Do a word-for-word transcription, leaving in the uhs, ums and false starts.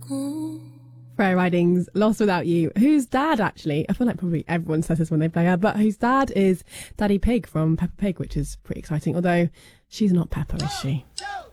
Freya Riding's Lost Without You, whose dad actually, I feel like probably everyone says this when they play her, but whose dad is Daddy Pig from Peppa Pig, which is pretty exciting, although she's not Peppa, is she?